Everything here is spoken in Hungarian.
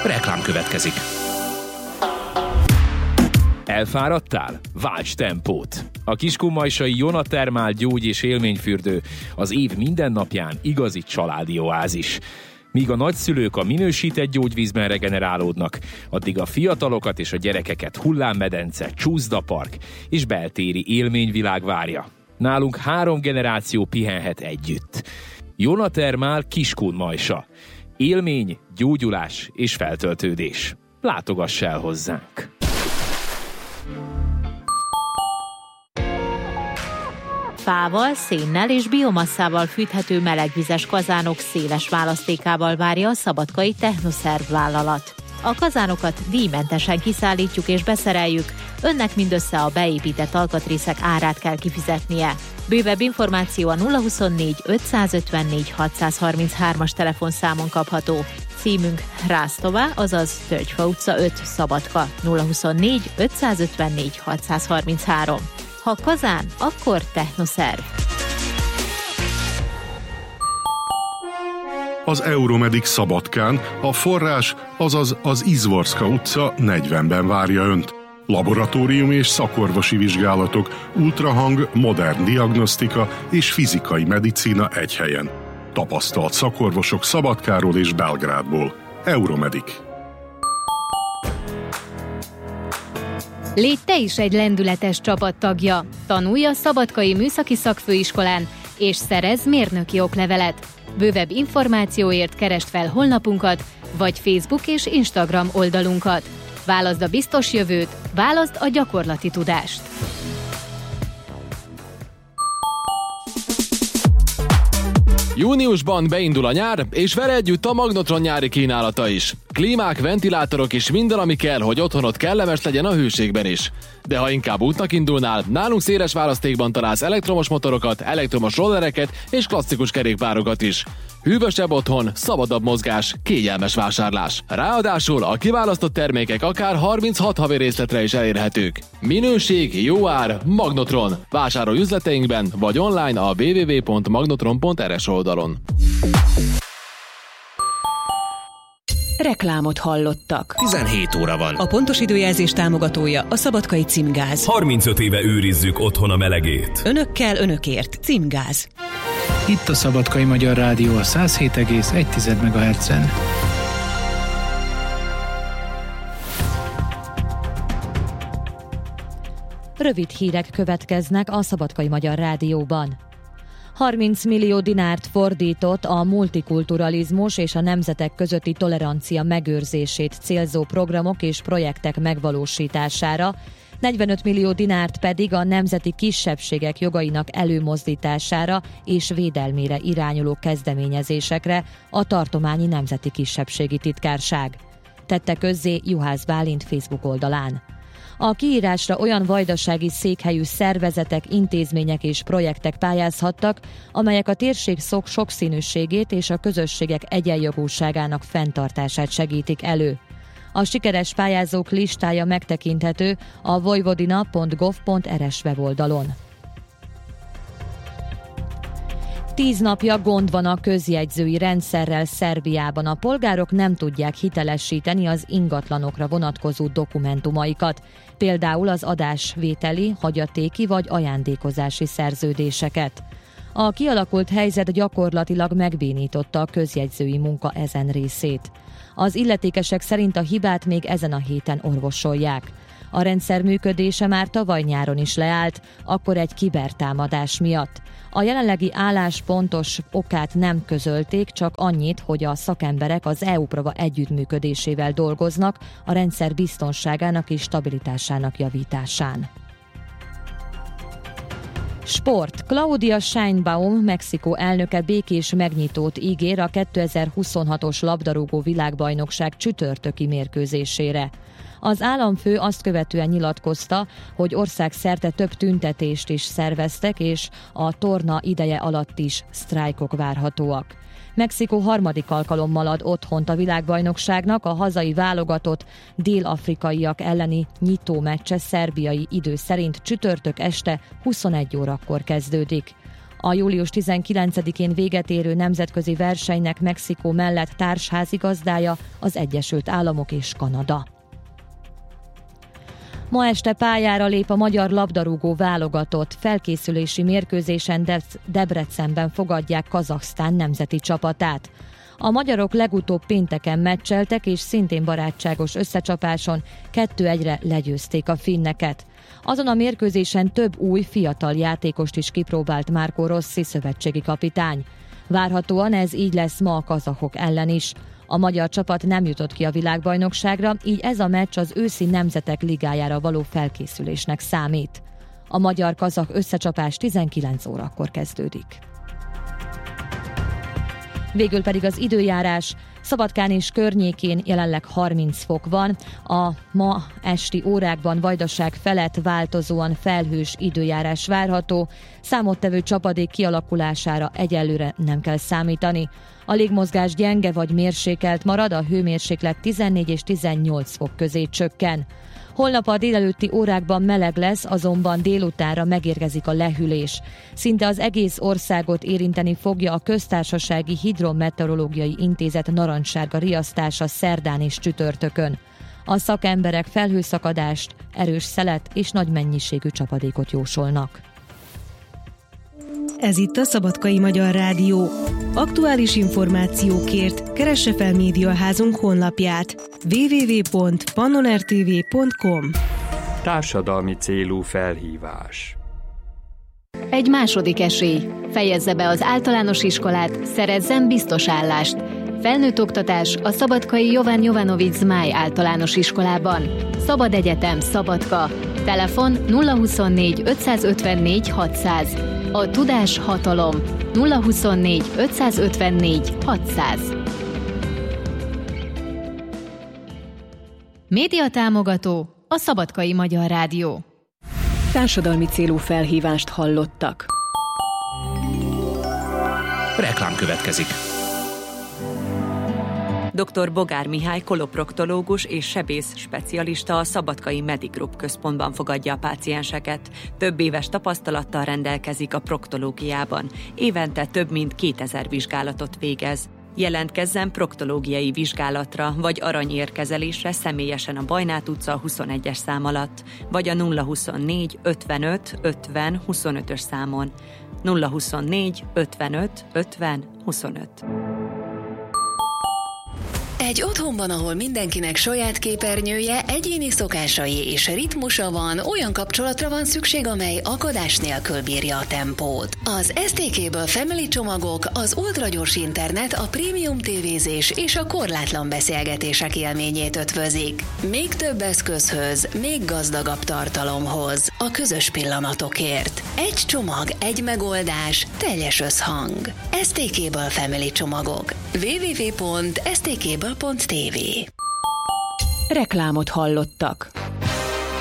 Reklám következik. Elfáradtál? Válts tempót! A kiskunmajsai Jonatermál gyógy- és élményfürdő az év minden napján igazi családi oázis. Míg a nagyszülők a minősített gyógyvízben regenerálódnak, addig a fiatalokat és a gyerekeket hullámmedence, csúszdapark és beltéri élményvilág várja. Nálunk 3 generáció pihenhet együtt. Jonatermál Kiskunmajsa. Élmény, gyógyulás és feltöltődés. Látogass el hozzánk! Fával, szénnel és biomasszával fűthető melegvizes kazánok széles választékával várja a szabadkai Technoszerv vállalat. A kazánokat díjmentesen kiszállítjuk és beszereljük, önnek mindössze a beépített alkatrészek árát kell kifizetnie. Bővebb információ a 024 554 633-as telefonszámon kapható. Címünk Rásztová, azaz Tölgyfa utca 5, Szabadka, 024 554 633. Ha kazán, akkor Technoszerv. Az Euromedic Szabadkán a forrás, azaz az Izvorska utca 40-ben várja Önt. Laboratórium és szakorvosi vizsgálatok, ultrahang, modern diagnosztika és fizikai medicína egy helyen. Tapasztalt szakorvosok Szabadkáról és Belgrádból. Euromedic. Légy te is egy lendületes csapattagja. Tanulj a Szabadkai Műszaki Szakfőiskolán, és szerezz mérnöki oklevelet. Bővebb információért keresd fel honlapunkat, vagy Facebook és Instagram oldalunkat. Válaszd a biztos jövőt, válaszd a gyakorlati tudást. Júniusban beindul a nyár, és vele együtt a Magnotron nyári kínálata is. Klímák, ventilátorok és minden, ami kell, hogy otthonod kellemes legyen a hőségben is. De ha inkább útnak indulnál, nálunk széles választékban találsz elektromos motorokat, elektromos rollereket és klasszikus kerékpárokat is. Hűvösebb otthon, szabadabb mozgás, kényelmes vásárlás. Ráadásul a kiválasztott termékek akár 36 havi részletre is elérhetők. Minőség, jó ár, Magnotron. Vásárolj üzleteinkben, vagy online a www.magnotron.rs oldalon. Reklámot hallottak. 17 óra van. A pontos időjelzés támogatója a Szabadkai Címgáz. 35 éve őrizzük otthon a melegét. Önökkel, önökért. Címgáz. Itt a Szabadkai Magyar Rádió a 107,1 MHz-en. Rövid hírek következnek a Szabadkai Magyar Rádióban. 30 millió dinárt fordított a multikulturalizmus és a nemzetek közötti tolerancia megőrzését célzó programok és projektek megvalósítására, 45 millió dinárt pedig a nemzeti kisebbségek jogainak előmozdítására és védelmére irányuló kezdeményezésekre a Tartományi Nemzeti Kisebbségi Titkárság. Tette közzé Juhász Bálint Facebook oldalán. A kiírásra olyan vajdasági székhelyű szervezetek, intézmények és projektek pályázhattak, amelyek a térség sokszínűségét és a közösségek egyenjogúságának fenntartását segítik elő. A sikeres pályázók listája megtekinthető a vojvodina.gov.rs weboldalon. 10 napja gond van a közjegyzői rendszerrel Szerbiában. A polgárok nem tudják hitelesíteni az ingatlanokra vonatkozó dokumentumaikat, például az adásvételi, hagyatéki vagy ajándékozási szerződéseket. A kialakult helyzet gyakorlatilag megbénította a közjegyzői munka ezen részét. Az illetékesek szerint a hibát még ezen a héten orvosolják. A rendszer működése már tavaly nyáron is leállt, akkor egy kibertámadás miatt. A jelenlegi álláspontos okát nem közölték, csak annyit, hogy a szakemberek az EU-Prava együttműködésével dolgoznak a rendszer biztonságának és stabilitásának javításán. Sport. Claudia Sheinbaum, Mexikó elnöke békés megnyitót ígér a 2026-os labdarúgó világbajnokság csütörtöki mérkőzésére. Az államfő azt követően nyilatkozta, hogy országszerte több tüntetést is szerveztek, és a torna ideje alatt is sztrájkok várhatóak. Mexikó harmadik alkalommal ad otthont a világbajnokságnak, a hazai válogatott dél-afrikaiak elleni nyitó meccse szerbiai idő szerint csütörtök este 21 órakor kezdődik. A július 19-én véget érő nemzetközi versenynek Mexikó mellett társházigazdája az Egyesült Államok és Kanada. Ma este pályára lép a magyar labdarúgó válogatott. Felkészülési mérkőzésen Debrecenben fogadják Kazahsztán nemzeti csapatát. A magyarok legutóbb pénteken meccseltek, és szintén barátságos összecsapáson 2-1-re legyőzték a finneket. Azon a mérkőzésen több új, fiatal játékost is kipróbált Marco Rossi szövetségi kapitány. Várhatóan ez így lesz ma a kazahok ellen is. A magyar csapat nem jutott ki a világbajnokságra, így ez a meccs az őszi nemzetek ligájára való felkészülésnek számít. A magyar-kazah összecsapás 19 órakor kezdődik. Végül pedig az időjárás. Szabadkán és környékén jelenleg 30 fok van. A ma esti órákban Vajdaság felett változóan felhős időjárás várható. Számottevő csapadék kialakulására egyelőre nem kell számítani. A légmozgás gyenge vagy mérsékelt marad, a hőmérséklet 14 és 18 fok közé csökken. Holnap a délelőtti órákban meleg lesz, azonban délutánra megérkezik a lehűlés. Szinte az egész országot érinteni fogja a Köztársasági Hidrometeorológiai Intézet narancssárga riasztása szerdán és csütörtökön. A szakemberek felhőszakadást, erős szelet és nagy mennyiségű csapadékot jósolnak. Ez itt a Szabadkai Magyar Rádió. Aktuális információkért keresse fel médiaházunk honlapját www.pannonertv.com. Társadalmi célú felhívás. Egy második esély. Fejezze be az általános iskolát, szerezzen biztos állást. Felnőtt oktatás a szabadkai Jovan Jovanovic Zmáj általános iskolában. Szabad egyetem, Szabadka. Telefon 024 554 600. A tudás hatalom. 024 554 600. Média támogató a Szabadkai Magyar Rádió. Társadalmi célú felhívást hallottak. Reklám következik. Dr. Bogár Mihály koloproktológus és sebész specialista a Szabadkai Medigroup központban fogadja a pácienseket. Több éves tapasztalattal rendelkezik a proktológiában. Évente több mint 2000 vizsgálatot végez. Jelentkezzen proktológiai vizsgálatra vagy aranyérkezelésre személyesen a Bajnát utca 21-es szám alatt, vagy a 024 55 50 25-ös számon. 024 55 50 25. Egy otthonban, ahol mindenkinek saját képernyője, egyéni szokásai és ritmusa van, olyan kapcsolatra van szükség, amely akadás nélkül bírja a tempót. Az STK-ből Family csomagok, az ultragyors internet, a prémium tévézés és a korlátlan beszélgetések élményét ötvözik. Még több eszközhöz, még gazdagabb tartalomhoz, a közös pillanatokért. Egy csomag, egy megoldás, teljes összhang. STK-ből Family csomagok. www.stk.tv. Reklámot hallottak.